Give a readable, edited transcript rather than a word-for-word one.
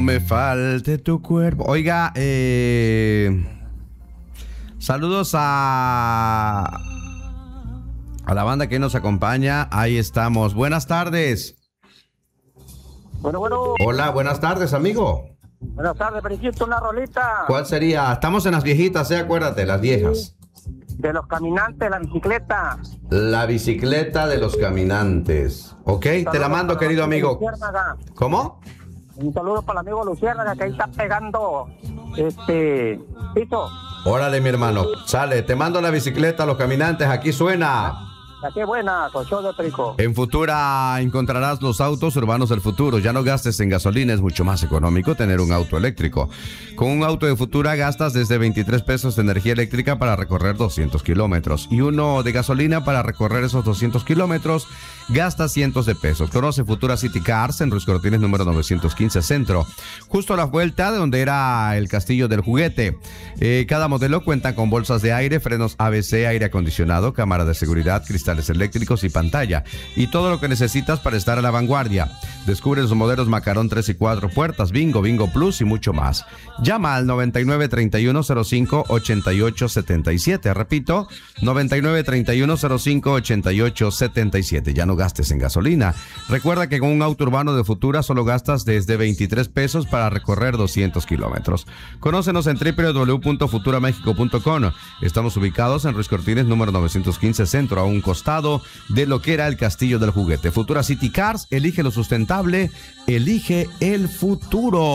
me falte tu cuerpo. Oiga, saludos a la banda que nos acompaña. Ahí estamos. Buenas tardes. Bueno. Hola, buenas tardes, amigo. Buenas tardes, Periquito, una rolita. ¿Cuál sería? Estamos en las viejitas, acuérdate, las viejas. De los caminantes, la bicicleta. La bicicleta de los caminantes. Ok, te la mando, querido amigo. ¿Cómo? Un saludo para el amigo Luciérnaga, que ahí está pegando piso. Órale, mi hermano. Sale, te mando la bicicleta a los caminantes. Aquí suena. Qué buena, con show de Perico. En Futura encontrarás los autos urbanos del futuro. Ya no gastes en gasolina, es mucho más económico tener un auto eléctrico. Con un auto de Futura gastas desde 23 pesos de energía eléctrica para recorrer 200 kilómetros. Y uno de gasolina para recorrer esos 200 kilómetros gasta cientos de pesos. Conoce Futura City Cars en Ruiz Cortines número 915 Centro. Justo a la vuelta de donde era el Castillo del Juguete. Cada modelo cuenta con bolsas de aire, frenos ABC, aire acondicionado, cámara de seguridad, cristales eléctricos y pantalla, y todo lo que necesitas para estar a la vanguardia. Descubre los modelos Macarón 3 y 4 puertas, Bingo, Bingo Plus y mucho más. Llama al 9931058877. Repito, 9931058877. Ya no gastes en gasolina. Recuerda que con un auto urbano de Futura solo gastas desde 23 pesos para recorrer 200 kilómetros. Conócenos en www.futuramexico.com. Estamos ubicados en Ruiz Cortines número 915 Centro, a un costado de lo que era el Castillo del Juguete. Futura City Cars, elige lo sustentable, elige el futuro.